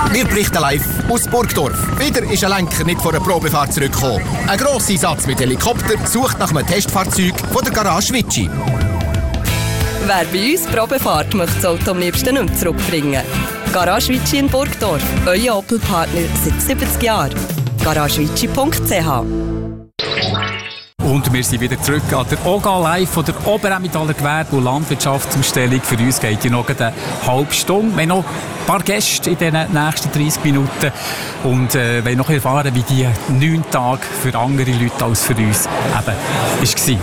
Wir berichten live aus Burgdorf. Wieder ist ein Lenker nicht vor einer Probefahrt zurückgekommen. Ein grosser Einsatz mit Helikopter sucht nach einem Testfahrzeug von der Garage Witschi. Wer bei uns Probe fährt, möchte das Auto am liebsten nicht mehr zurückbringen. Garage Witschi in Burgdorf. Euer Opel-Partner seit 70 Jahren. GarageWitschi.ch. Und wir sind wieder zurück an der OGA Live von der Oberemmentaler Gewerbe- und Landwirtschaftsausstellung. Für uns geht ja noch eine halbe Stunde. Wir haben noch ein paar Gäste in den nächsten 30 Minuten und wollen noch erfahren, wie die 9 Tage für andere Leute als für uns eben war.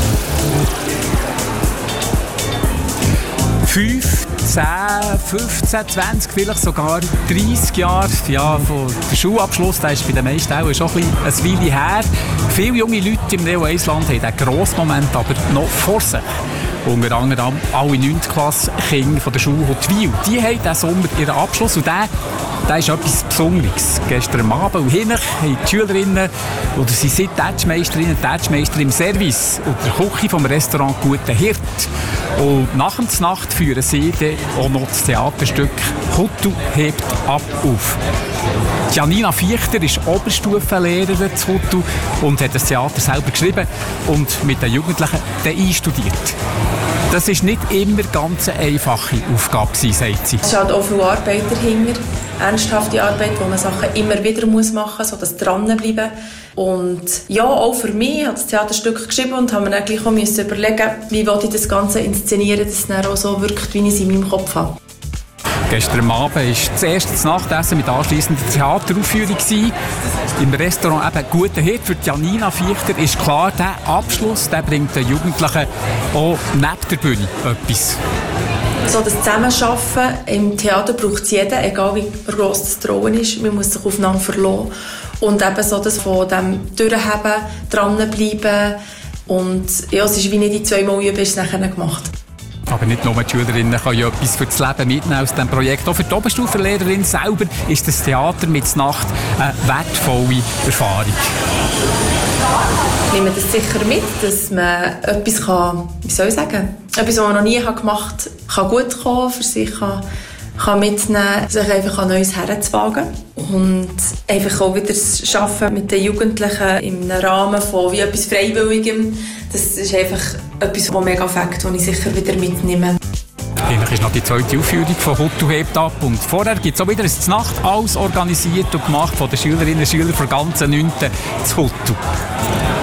5, 10, 15, 20, vielleicht sogar 30 Jahre. Ja, von der Schulabschluss, der ist bei den meisten auch schon ein Weile her. Viele junge Leute im Neo-Eisland haben diesen grossen Moment aber noch vor sich. Unter anderem alle 9. Klasse Kinder von der Schule Huttwil. Die haben diesen Sommer ihren Abschluss und der ist etwas Besonderes. Gestern am Abend und hinten haben die Schülerinnen oder sie sind Tätschmeisterinnen und Tätschmeister im Service und der Küche vom Restaurant «Gute Hirt». Und nach der Nacht führen sie dann auch noch das Theaterstück «Huttu hebt ab» auf. Janina Fichter ist Oberstufenlehrerin zu Huttu und hat das Theater selber geschrieben und mit den Jugendlichen einstudiert. Das war nicht immer ganz eine einfache Aufgabe, sagt sie. Es ist halt auch viel Arbeit dahinter, ernsthafte Arbeit, wo man Sachen immer wieder machen muss, so dass dranbleiben. Und ja, auch für mich habe ich das Theaterstück geschrieben und habe mir dann gleich auch überlegen, wie ich das Ganze inszenieren, dass es dann auch so wirkt, wie ich es in meinem Kopf habe. Gestern Abend war das erste Nachtessen mit anschliessender Theateraufführung. Im Restaurant eben «Gute Hirt» für Janina Fichter ist klar, der Abschluss der bringt den Jugendlichen auch neben der Bühne etwas. So das Zusammenarbeiten im Theater braucht es jeden, egal wie gross das Trauen ist. Man muss sich aufeinander verlassen. Und eben so das von dem Durchheben, dranbleiben. Und ja, es ist wie nicht die 2 Mal üben, ist es nachher gemacht. Aber nicht nur die Schülerinnen können ja etwas für das Leben mitnehmen aus diesem Projekt. Auch für die Oberstufenlehrerin selber ist das Theater mit Nacht eine wertvolle Erfahrung. Ich nehme das sicher mit, dass man etwas kann, wie soll ich sagen, etwas, was man noch nie gemacht hat, kann gut kommen, für sich kann mitnehmen, sich einfach an Neues herzuwagen. Und einfach auch wieder das Arbeiten mit den Jugendlichen im Rahmen von wie etwas Freiwilligem. Das ist einfach etwas, was mega fängt, das ich sicher wieder mitnehme. Eigentlich ist noch die 2. Aufführung von «Huttu hebt ab». Und vorher gibt es auch wieder eine Nacht, alles organisiert und gemacht von den Schülerinnen und Schülern der ganzen 9. zu Huttu.